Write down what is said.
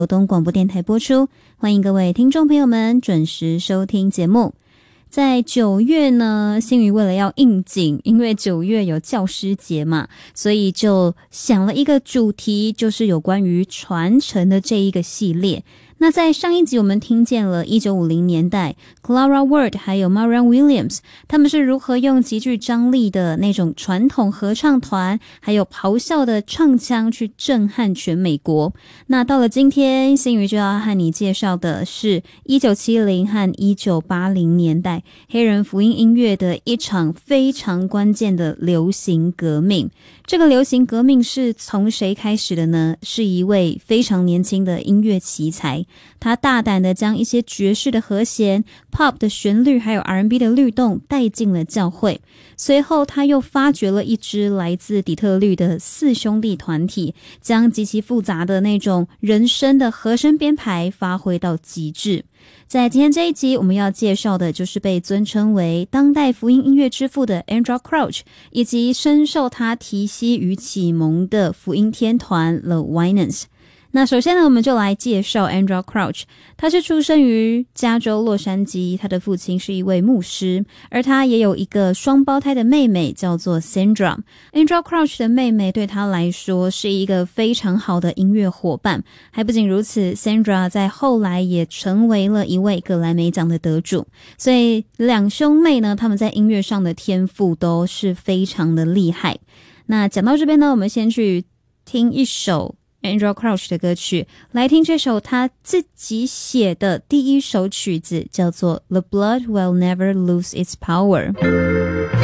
东广播电台播出，欢迎各位听众朋友们准时收听节目。在9月呢，星宇为了要应景，因为9月有教师节嘛，所以就想了一个主题，就是有关于传承的这一个系列。那在上一集我们听见了1950年代 Clara Ward 还有 Marianne Williams 他们是如何用极具张力的那种传统合唱团还有咆哮的唱腔去震撼全美国。那到了今天，星宇就要和你介绍的是1970和1980年代黑人福音音乐的一场非常关键的流行革命。这个流行革命是从谁开始的呢？是一位非常年轻的音乐奇才，他大胆地将一些爵士的和弦、pop 的旋律还有 R&B 的律动带进了教会。随后他又发掘了一支来自底特律的4兄弟团体，将极其复杂的那种人声的和声编排发挥到极致。在今天这一集我们要介绍的就是被尊称为当代福音音乐之父的 Andrew Crouch， 以及深受他提携与启蒙的福音天团 The Winans。那首先呢，我们就来介绍 Andrew Crouch。 他是出生于加州洛杉矶，他的父亲是一位牧师，而他也有一个双胞胎的妹妹叫做 Sandra。 Andrew Crouch 的妹妹对他来说是一个非常好的音乐伙伴，还不仅如此， Sandra 在后来也成为了一位格莱美奖的得主，所以两兄妹呢，他们在音乐上的天赋都是非常的厉害。那讲到这边呢，我们先去听一首Andrew Crouch 的歌曲，来听这首他自己写的第一首曲子，叫做 The Blood Will Never Lose Its Power。